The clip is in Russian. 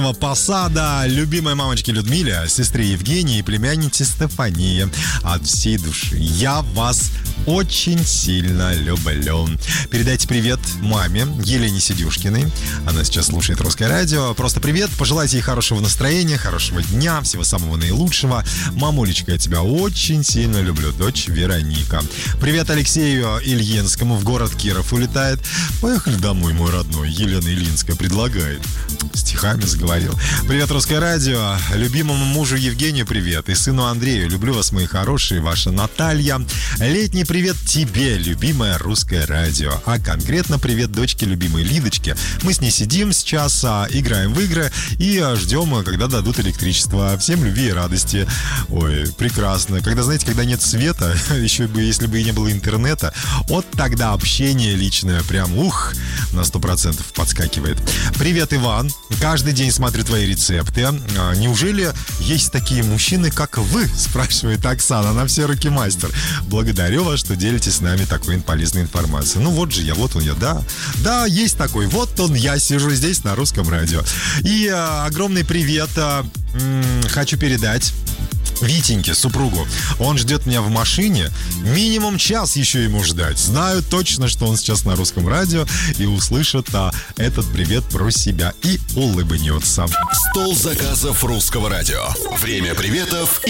Посада любимой мамочке Людмиле, сестре Евгении и племяннице Стефании. От всей души я вас очень сильно люблю. Передайте привет маме Елене Сидюшкиной. Она сейчас слушает Русское радио. Просто привет, пожелайте ей хорошего настроения, хорошего дня, всего самого наилучшего. Мамулечка, я тебя очень сильно люблю, дочь Вероника. Привет Алексею Ильинскому, в город Киров улетает. Поехали домой, мой родной. Елена Ильинская предлагает. Стихами заговорил. Привет, Русское радио. Любимому мужу Евгению привет. И сыну Андрею. Люблю вас, мои хорошие. Ваша Наталья. Летний привет тебе, любимое Русское радио. А конкретно привет дочке любимой Лидочке. Мы с ней сидим сейчас, играем в игры и ждем, когда дадут электричество. Всем любви и радости. Ой, прекрасно. Когда, знаете, когда нет света, еще бы, если бы и не было интернета, вот тогда общение личное прям, на 100% подскакивает. Привет, Иван. Каждый день смотрю твои рецепты. Неужели есть такие мужчины, как вы? Спрашивает Оксана. Она все руки мастер. Благодарю вас, что делитесь с нами такой полезной информацией. Ну вот же я, вот он я, да. Да, есть такой. Вот он я, сижу здесь на Русском радио. И огромный привет хочу передать Витеньке, супругу. Он ждет меня в машине. Минимум час еще ему ждать. Знаю точно, что он сейчас на Русском радио и услышит этот привет про себя и улыбнется. Стол заказов Русского радио. Время приветов